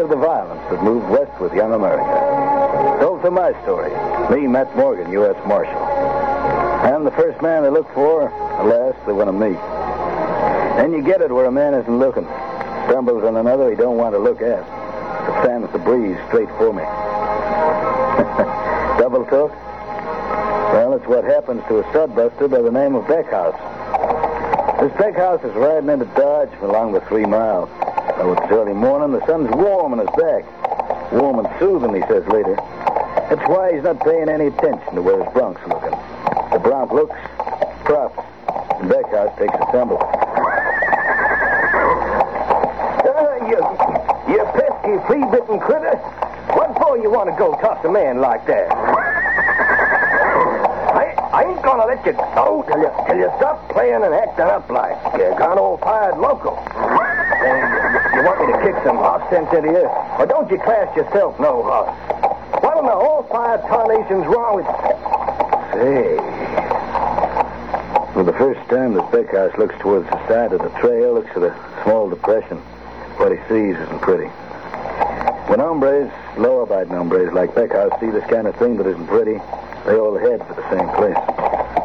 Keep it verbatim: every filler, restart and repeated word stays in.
of the violence that moved west with young America. So for my story, me, Matt Morgan, U S Marshal. And the first man they look for, alas, they want to meet. Then you get it where a man isn't looking. Stumbles on another he don't want to look at. It stands the breeze straight for me. Double talk? Well, it's what happens to a studbuster by the name of Beckhouse. This Beckhouse is riding into Dodge along the three mile. Oh, it's early morning. The sun's warm on his back. Warm and soothing, he says later. That's why he's not paying any attention to where his bronc's looking. The bronc looks, props, and Beckhouse takes a tumble. Uh, you, you pesky, flea-bitten critter. What for you want to go toss a man like that? I, I ain't gonna let you go till you, till you stop playing and acting up like you're gone old-fired loco. Uh, you, you want me to kick some horse sense into you? Or don't you class yourself no horse? What in the whole-fired tarnation's wrong with... Say... For the first time, this Beckhouse looks towards the side of the trail, looks at a small depression. What he sees isn't pretty. When hombres, law-abiding hombres like Beckhouse see this kind of thing that isn't pretty, they all head for the same place.